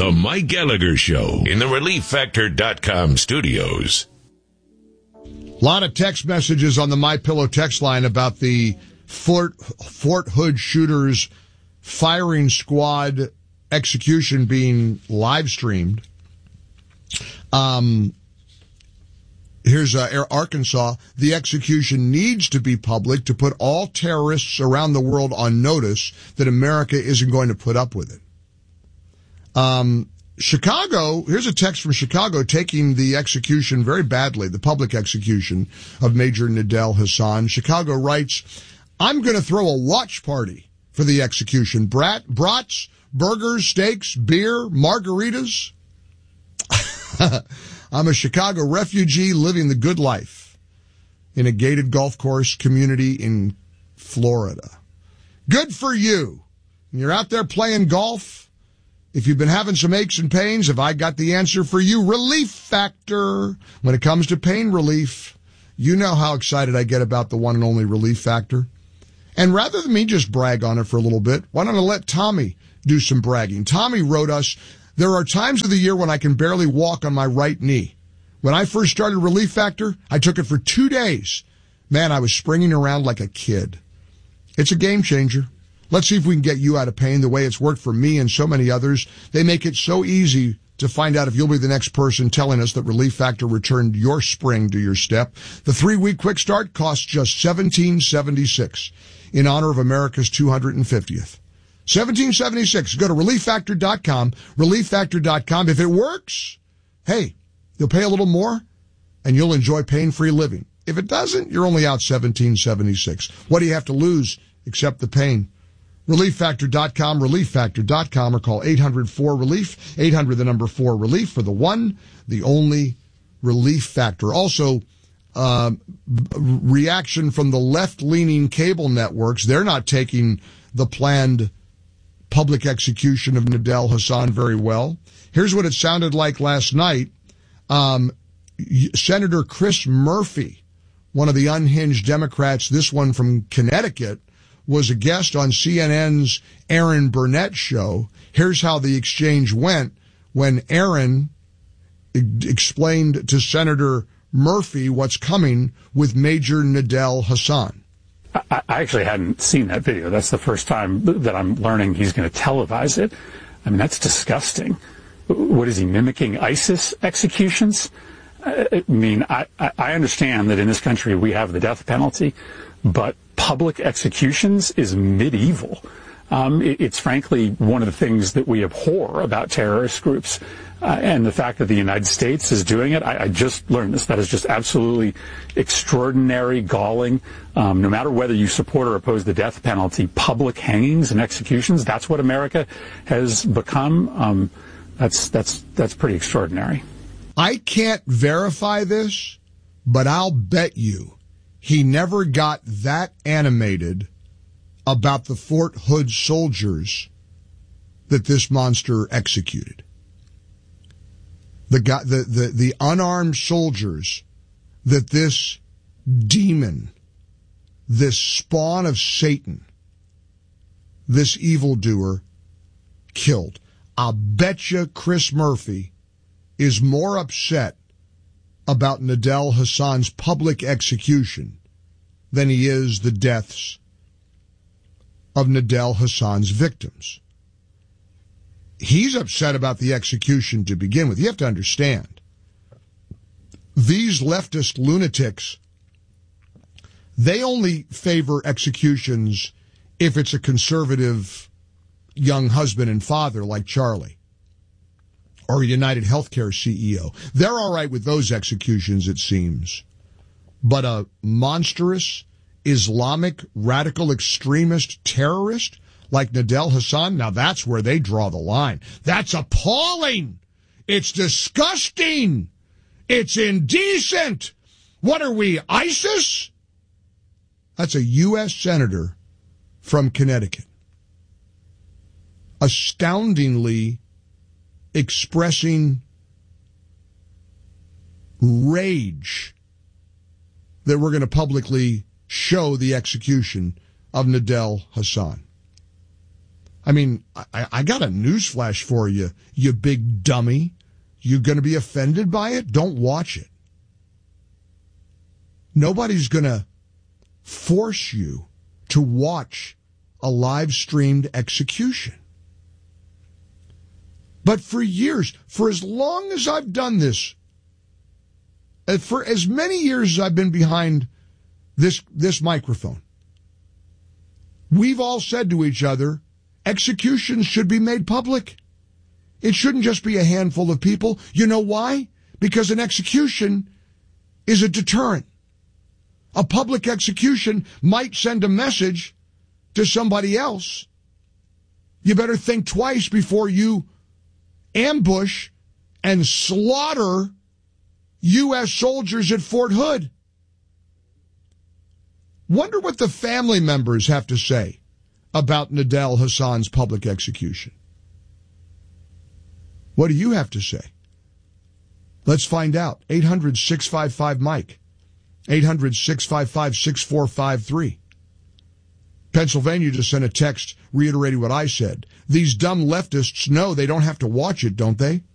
The Mike Gallagher Show in the ReliefFactor.com studios. A lot of text messages on the MyPillow text line about the Fort Hood shooters firing squad execution being live streamed. Here's Arkansas. The execution needs to be public to put all terrorists around the world on notice that America isn't going to put up with it. Chicago, here's a text from Chicago taking the execution very badly, the public execution of Major Nadel Hassan. Chicago writes, I'm going to throw a watch party for the execution. Brats, burgers, steaks, beer, margaritas. I'm a Chicago refugee living the good life in a gated golf course community in Florida. Good for you. You're out there playing golf. If you've been having some aches and pains, have I got the answer for you? Relief Factor. When it comes to pain relief, you know how excited I get about the one and only Relief Factor. And rather than me just brag on it for a little bit, why don't I let Tommy do some bragging? Tommy wrote us, there are times of the year when I can barely walk on my right knee. When I first started Relief Factor, I took it for 2 days. Man, I was springing around like a kid. It's a game changer. Let's see if we can get you out of pain the way it's worked for me and so many others. They make it so easy to find out if you'll be the next person telling us that Relief Factor returned your spring to your step. The 3-week quick start costs just $17.76 in honor of America's 250th. $17.76. Go to ReliefFactor.com, ReliefFactor.com. If it works, hey, you'll pay a little more and you'll enjoy pain-free living. If it doesn't, you're only out $17.76. What do you have to lose except the pain? ReliefFactor.com, ReliefFactor.com, or call 800-4-RELIEF, 800 the number 4-RELIEF for the one, the only Relief Factor. Also, reaction from the left-leaning cable networks. They're not taking the planned public execution of Nadel Hassan very well. Here's what it sounded like last night. Senator Chris Murphy, one of the unhinged Democrats, this one from Connecticut, was a guest on CNN's Aaron Burnett show. Here's how the exchange went when Aaron explained to Senator Murphy what's coming with Major Nadel Hassan. I actually hadn't seen that video. That's the first time that I'm learning he's going to televise it. I mean, that's disgusting. What is he, mimicking ISIS executions? I mean, I understand that in this country we have the death penalty, but public executions is medieval. It's frankly one of the things that we abhor about terrorist groups. And the fact that the United States is doing it, I just learned this. That is just absolutely extraordinary, galling. No matter whether you support or oppose the death penalty, public hangings and executions, that's what America has become. That's pretty extraordinary. I can't verify this, but I'll bet you he never got that animated about the Fort Hood soldiers that this monster executed. The unarmed soldiers that this demon, this spawn of Satan, this evildoer killed. I'll bet you Chris Murphy is more upset about Nadel Hassan's public execution than he is the deaths of Nadel Hassan's victims. He's upset about the execution to begin with. You have to understand, these leftist lunatics, they only favor executions if it's a conservative young husband and father like Charlie or a United Healthcare CEO. They're all right with those executions, it seems. But a monstrous Islamic radical extremist terrorist like Nadel Hassan, now that's where they draw the line. That's appalling. It's disgusting. It's indecent. What are we, ISIS? That's a U.S. senator from Connecticut, astoundingly expressing rage that we're going to publicly show the execution of Nadel Hassan. I mean, I got a newsflash for you, you big dummy. You going to be offended by it? Don't watch it. Nobody's going to force you to watch a live-streamed execution. But for years, for as long as I've done this, for as many years as I've been behind this microphone, we've all said to each other, executions should be made public. It shouldn't just be a handful of people. You know why? Because an execution is a deterrent. A public execution might send a message to somebody else. You better think twice before you ambush and slaughter U.S. soldiers at Fort Hood. Wonder what the family members have to say about Nidal Hasan's public execution. What do you have to say? Let's find out. 800-655-MIKE. 800-655-6453. Pennsylvania just sent a text reiterating what I said. These dumb leftists know they don't have to watch it, don't they?